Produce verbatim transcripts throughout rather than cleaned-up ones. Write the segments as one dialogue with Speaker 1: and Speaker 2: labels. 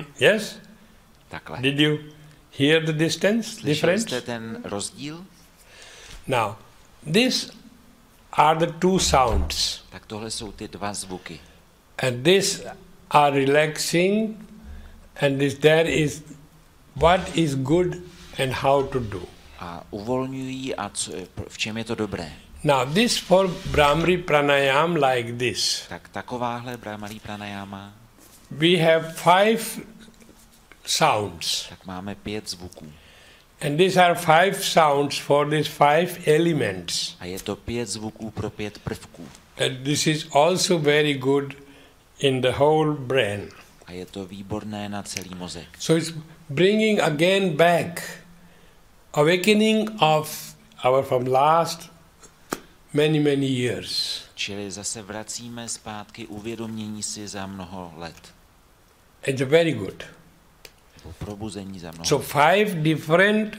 Speaker 1: Mm, yes?
Speaker 2: Takhle.
Speaker 1: Did you hear the distance
Speaker 2: Slyšeli
Speaker 1: difference?
Speaker 2: jste ten rozdíl?
Speaker 1: Now, these are the two sounds.
Speaker 2: Tak tohle jsou ty dva zvuky.
Speaker 1: And these are relaxing, and this there is what is good and how to do.
Speaker 2: A uvolňují a co, v čem je to dobré.
Speaker 1: Now, this for Brahmari pranayam like this.
Speaker 2: Tak takováhle Brahmari pranayama,
Speaker 1: We have five sounds.
Speaker 2: tak máme pět zvuků.
Speaker 1: And these are five sounds for these five elements.
Speaker 2: A je to pět zvuků pro pět prvků.
Speaker 1: And this is also very good in the whole brain.
Speaker 2: A je to výborné na celý mozek.
Speaker 1: So it's bringing again back awakening of our from last many, many years.
Speaker 2: Čili zase vracíme zpátky uvědomění si za mnoho let.
Speaker 1: It's very good.
Speaker 2: Nebo probuzení za mnoho
Speaker 1: So
Speaker 2: let.
Speaker 1: five different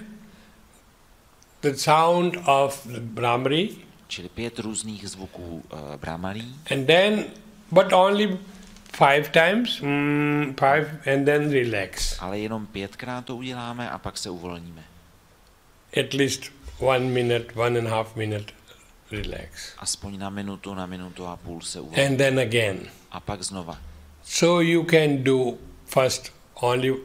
Speaker 1: the sound of the Brahmari,
Speaker 2: Čili pět různých zvuků uh, Brahmarí.
Speaker 1: and then but only five times, mm, five, and then relax.
Speaker 2: Ale jenom pětkrát to uděláme a pak se uvolníme.
Speaker 1: At least one minute, one and a half minute relax.
Speaker 2: Aspoň na minutu, na minutu a půl se uvolníme.
Speaker 1: And then again.
Speaker 2: A pak znova.
Speaker 1: So you can do first only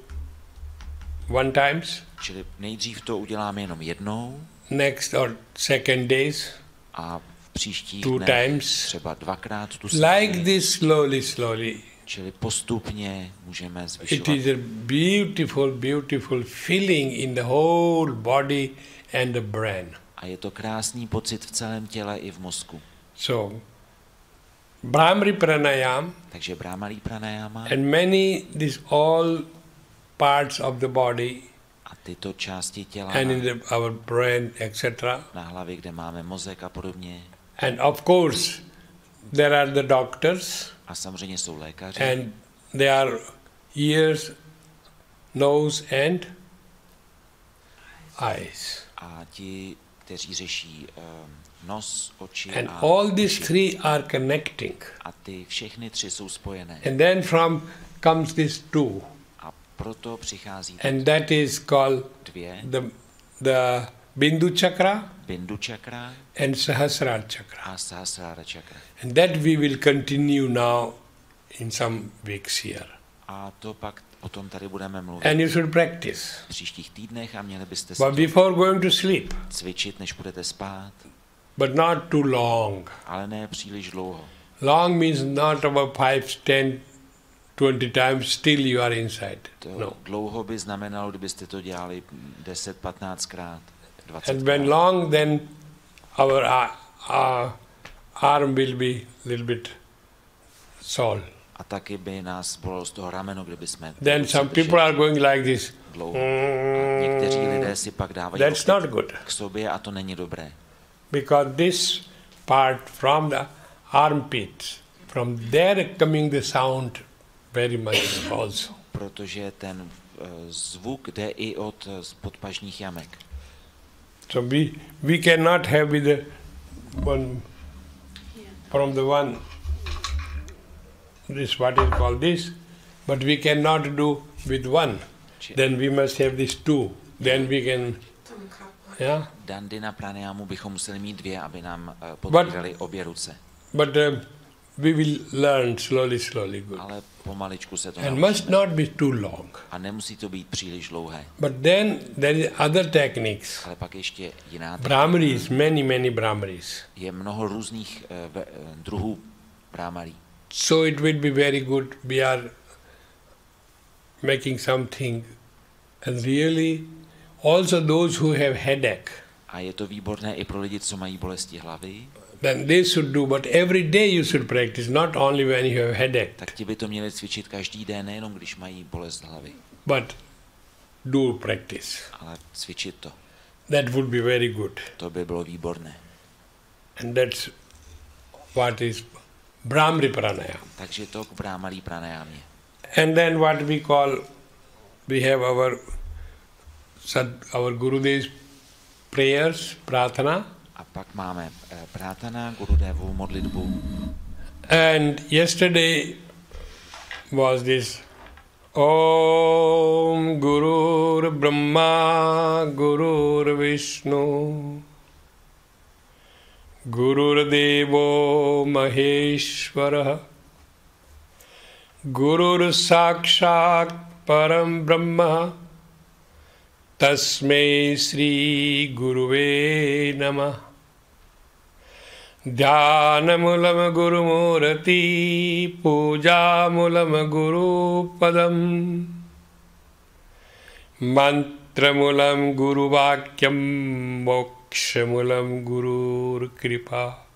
Speaker 1: one times,
Speaker 2: Čili nejdřív to uděláme jenom jednou
Speaker 1: next or second days,
Speaker 2: a v příštích
Speaker 1: two
Speaker 2: dnech
Speaker 1: times.
Speaker 2: třeba dvakrát tu
Speaker 1: Like
Speaker 2: sérii.
Speaker 1: this slowly, slowly.
Speaker 2: Čili postupně můžeme
Speaker 1: It
Speaker 2: zvyšovat.
Speaker 1: is a beautiful, beautiful feeling in the whole body and the brain.
Speaker 2: A je to krásný pocit v celém těle i v mozku.
Speaker 1: So, Brahmari pranayam
Speaker 2: Takže Brahmari pranayama
Speaker 1: and many, these all parts of the body
Speaker 2: a tyto části těla
Speaker 1: and in
Speaker 2: na,
Speaker 1: the, our brain, et cetera.
Speaker 2: na hlavě, kde máme mozek a podobně.
Speaker 1: And of course, there are the doctors,
Speaker 2: A samozřejmě jsou lékaři.
Speaker 1: and they are ears, nose, and eyes.
Speaker 2: A ti, kteří řeší um, nos, oči
Speaker 1: And
Speaker 2: a
Speaker 1: all these
Speaker 2: uši.
Speaker 1: three are connecting.
Speaker 2: A ty všechny tři jsou spojené.
Speaker 1: And then from comes this two,
Speaker 2: A proto přichází ty
Speaker 1: and that is called
Speaker 2: dvě.
Speaker 1: the the Bindu chakra
Speaker 2: Bindu čakra
Speaker 1: and Sahasrara chakra.
Speaker 2: a Sahasrara čakra.
Speaker 1: And that we will continue now in some weeks here.
Speaker 2: A to pak o tom tady budeme mluvit
Speaker 1: And you should practice.
Speaker 2: v příštích týdnech a měli byste si
Speaker 1: But
Speaker 2: to
Speaker 1: before going to sleep,
Speaker 2: cvičit, než budete spát,
Speaker 1: but not too long.
Speaker 2: ale ne příliš dlouho.
Speaker 1: Long means not about five, ten, twenty times, still you are inside.
Speaker 2: To
Speaker 1: No.
Speaker 2: dlouho by znamenalo, kdybyste to dělali deset patnáct krát, dvacet
Speaker 1: And when
Speaker 2: krát.
Speaker 1: long, then our uh, uh, arm will be little bit sore.
Speaker 2: A taky by nás bolelo z toho rameno, kdyby jsme
Speaker 1: Then
Speaker 2: ruce
Speaker 1: some
Speaker 2: drželi
Speaker 1: people are going like this.
Speaker 2: dlouho. A někteří lidé si pak dávají
Speaker 1: That's
Speaker 2: opět
Speaker 1: not good.
Speaker 2: k sobě a to není dobré.
Speaker 1: Because this part from the armpits, from there coming the sound very much also.
Speaker 2: Protože ten uh, zvuk jde i od uh, podpažních jamek.
Speaker 1: So we we cannot have with the one from the one this what is called this, but we cannot do with one. Then we must have these two. Then we can, yeah.
Speaker 2: Dandina pranayamu bychom museli mít dvě, aby nám uh, podpírali obě ruce.
Speaker 1: But uh, we will learn slowly, slowly. Good.
Speaker 2: Ale pomaličku se to
Speaker 1: And
Speaker 2: naučíme.
Speaker 1: must not be too long.
Speaker 2: A nemusí to být příliš dlouhé.
Speaker 1: But then there is other techniques.
Speaker 2: Ale pak ještě jiná technika.
Speaker 1: Brahmaris, many, many Brahmaris.
Speaker 2: Je mnoho různých uh, ve, uh, druhů brahmarí.
Speaker 1: So it will be very good. We are making something. And really, also those who have headache,
Speaker 2: A je to výborné i pro lidi, co mají bolesti hlavy.
Speaker 1: then they should do, but every day you should practice, not only when you have headache,
Speaker 2: Tak ti by to měli cvičit každý den, nejenom když mají bolest hlavy,
Speaker 1: but do practice.
Speaker 2: ale cvičit to.
Speaker 1: That would be very good.
Speaker 2: To by bylo výborné.
Speaker 1: And that's what is Brahmari pranayam.
Speaker 2: Takže to k Brahmari pranayamě.
Speaker 1: And then what we call, we have our Sad, our Gurudev's prayers, pratana.
Speaker 2: A pak máme eh, prátana, Gurudevu modlitbu.
Speaker 1: And yesterday was this ओम गुरुर्ब्रह्मा गुरुर्विष्णु गुरुर्देवो महेश्वरः गुरुर्साक्षात् परम ब्रह्म तस्मै श्री गुरुवे नमः। ध्यानमूलम गुरुमूर्ति पूजामूलम गुरुपदम मंत्रमूलम गुरुवाक्यम मोक्षमूलम गुरुर्कृपा।